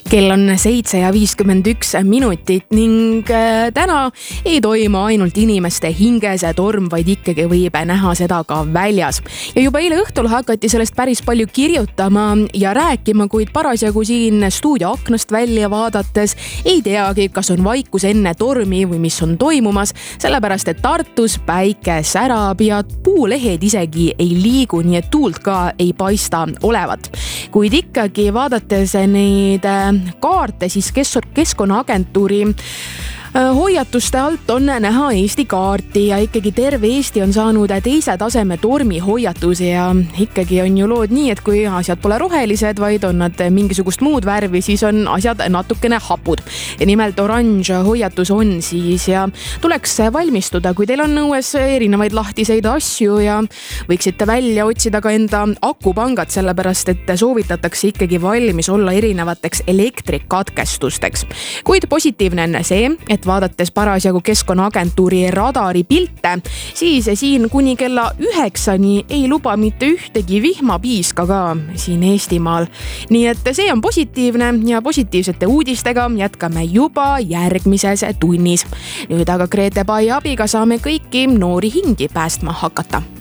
Kell on 7:51 ning täna ei toimu ainult inimeste hinges torm, vaid ikkagi võib näha seda ka väljas. Ja juba eile õhtul hakati sellest päris palju kirjutama ja rääkima, kuid parasjagu siin stuudio aknast välja vaadates ei teagi, kas on vaikus enne tormi või mis on toimumas, sellepärast et Tartus päike särab ja puulehed isegi ei liigu, nii et tuult ka ei paista olevat. Kuid ikkagi vaadates neid kaarte, siis Keskkonnaagentuuri hoiatuste alt on näha Eesti kaarti ja ikkagi terve Eesti on saanud teise taseme tormihoiatusi ja ikkagi on ju lood nii, et kui asjad pole rohelised, vaid on nad mingisugust muud värvi, siis on asjad natukene hapud. Ja nimelt oranž hoiatus on siis ja tuleks valmistuda, kui teil on õues erinevaid lahtiseid asju ja võiksite välja otsida ka enda akupangad, sellepärast et soovitatakse ikkagi valmis olla erinevateks elektrikatkestusteks. Kuid positiivne on see, et vaadates parasjagu Keskkonnaagentuuri radari pilte, siis siin kuni kella 9 ei luba mitte ühtegi vihmapiiska ka siin Eestimaal. Nii et see on positiivne ja positiivsete uudistega jätkame juba järgmises tunnis. Nüüd aga Grete Pai abiga saame kõiki noori hingi päästma hakata.